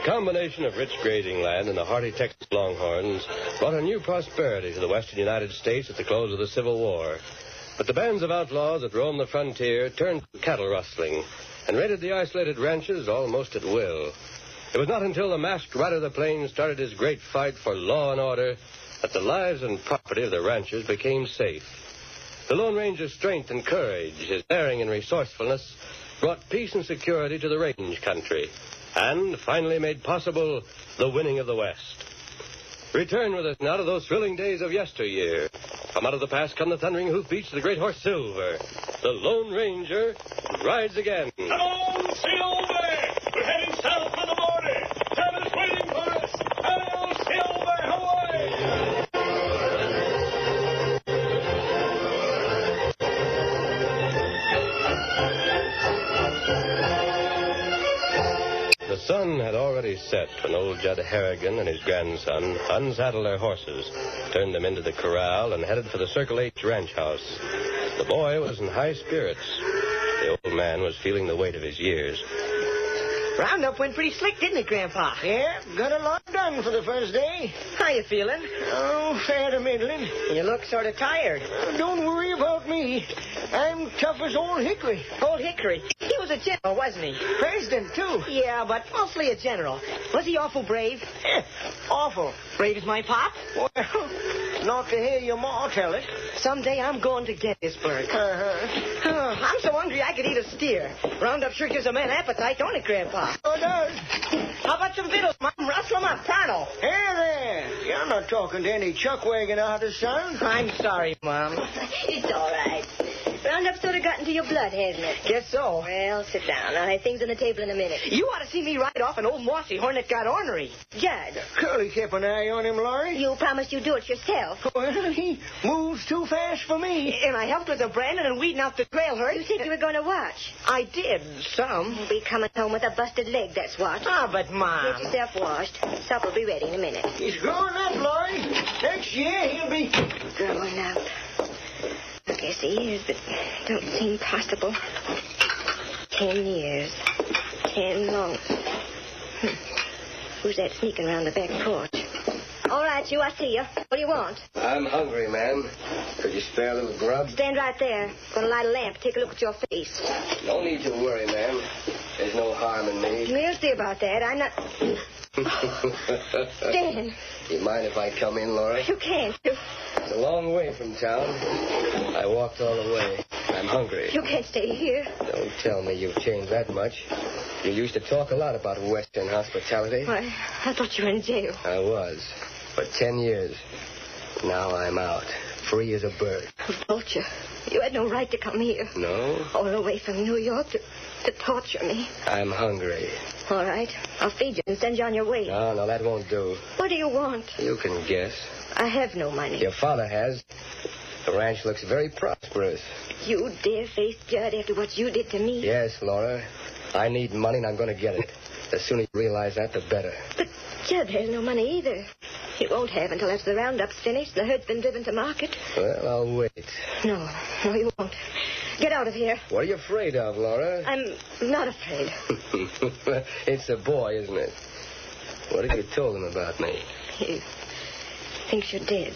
combination of rich grazing land and the hardy Texas Longhorns brought a new prosperity to the western United States at the close of the Civil War. But the bands of outlaws that roamed the frontier turned to cattle rustling and raided the isolated ranches almost at will. It was not until the masked rider of the plains started his great fight for law and order that the lives and property of the ranchers became safe. The Lone Ranger's strength and courage, his daring and resourcefulness, brought peace and security to the range country, and finally made possible the winning of the West. Return with us now to those thrilling days of yesteryear. From out of the past come the thundering hoofbeats of the great horse Silver. The Lone Ranger rides again. Come on, Silver! We're heading south for the border. Travis waiting for us. Hello, Silver, away! The sun had already set when old Judd Harrigan and his grandson unsaddled their horses, turned them into the corral, and headed for the Circle H ranch house. The boy was in high spirits. The old man was feeling the weight of his years. Roundup went pretty slick, didn't it, Grandpa? Yeah, got a lot done for the first day. How you feeling? Oh, fair to middling. You look sort of tired. Don't worry about me. I'm tough as old hickory. Old Hickory. He was a general, wasn't he? President, too. Yeah, but mostly a general. Was he awful brave? Awful. Brave as my pop? Well, not to hear your ma tell it. Someday I'm going to Gettysburg. Uh-huh. Oh, I'm so hungry I could eat a steer. Roundup sure gives a man appetite, don't it, Grandpa? Oh, it does. How about some victuals, Mom? Rustle 'em up, pronto. Hey there. You're not talking to any chuck wagon out of son. I'm sorry, Mom. It's all right. Roundup sort of got into your blood, hasn't it? Guess so. Well, sit down. I'll have things on the table in a minute. You ought to see me ride off an old mossy horn that got ornery. Judd, Curly kept an eye on him, Laurie. you promised you'd do it yourself. Well, he moves too fast for me. And I helped with the branding and weeding out the trail herd. You said you were going to watch. I did, some. You'll be coming home with a busted leg, that's what. Ah, but, Mom. Get yourself washed. Supper'll be ready in a minute. He's growing up, Laurie. Next year, he'll be... Growing up. I guess he is, but don't seem possible. 10 years. 10 long. Who's that sneaking around the back porch? All right, you, I see you. What do you want? I'm hungry, ma'am. Could you spare a little grub? Stand right there. Gonna light a lamp. Take a look at your face. No need to worry, ma'am. There's no harm in me. We'll see about that. I'm not... Dan, You mind if I come in, Laura? you can't. It's a long way from town. I walked all the way. I'm hungry. You can't stay here. Don't tell me you've changed that much. You used to talk a lot about Western hospitality. Why, I thought you were in jail. I was. For 10 years. Now I'm out. Free as a bird. Vulture, you had no right to come here. No? All the way from New York to torture me. I'm hungry. All right. I'll feed you and send you on your way. No, that won't do. What do you want? You can guess. I have no money. Your father has. The ranch looks very prosperous. You dare-faced Judd after what you did to me. Yes, Laura. I need money and I'm going to get it. The sooner you realize that, the better. But Judd has no money either. He won't have until after the roundup's finished and the herd's been driven to market. Well, I'll wait. No, he won't. Get out of here. What are you afraid of, Laura? I'm not afraid. It's a boy, isn't it? What have you told him about me? He thinks you're dead.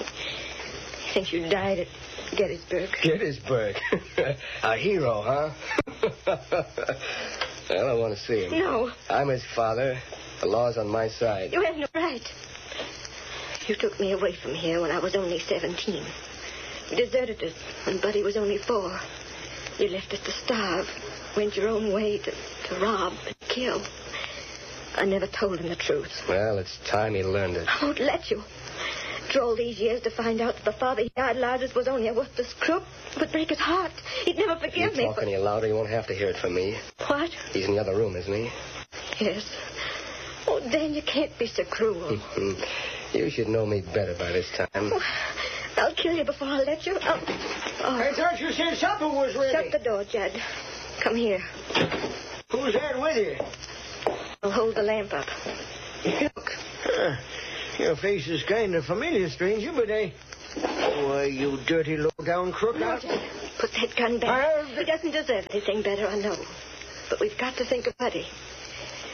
He thinks you died at Gettysburg. Gettysburg. A hero, huh? Well, I want to see him. No. I'm his father. The law's on my side. You have no right. You took me away from here when I was only 17. You deserted us when Buddy was only 4. You left us to starve. Went your own way to rob and kill. I never told him the truth. Well, it's time he learned it. I won't let you. After all these years to find out that the father he idolized was only a worthless crook, it would break his heart. He'd never forgive me. You talk any louder, you won't have to hear it from me. What? He's in the other room, isn't he? Yes. Oh, Dan, you can't be so cruel. You should know me better by this time. Oh, I'll kill you before I let you. I thought you said supper was ready. Shut the door, Judd. Come here. Who's that with you? I'll hold the lamp up. Look. Your face is kind of familiar, stranger, but why, you dirty, low-down crook. No, Judd. Put that gun back. He doesn't deserve anything better, I know. But we've got to think of Buddy.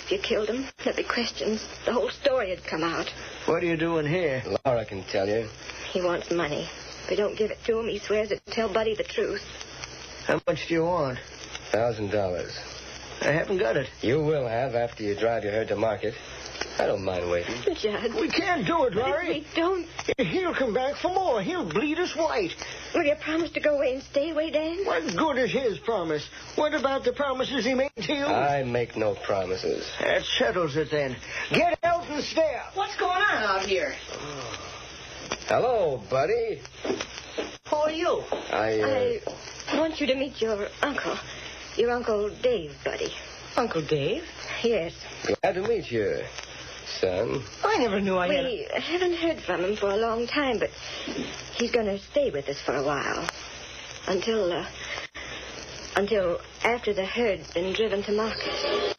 If you killed him, there'd be questions. The whole story would come out. What are you doing here? Laura can tell you. He wants money. If we don't give it to him, he swears to tell Buddy the truth. How much do you want? $1,000. I haven't got it. You will have after you drive your herd to market. I don't mind waiting. Judd. We can't do it, But Laurie. if we don't, He'll come back for more. He'll bleed us white. will you promise to go away and stay away, Dan? What good is his promise? What about the promises he made to you? I make no promises. That settles it then. Get out and stay out. What's going on out here? Hello, buddy. Who are you? I want you to meet your uncle. Your Uncle Dave, Buddy. Uncle Dave? Yes. Glad to meet you, son. I never knew I had... We haven't heard from him for a long time, but he's going to stay with us for a while. Until after the herd's been driven to market.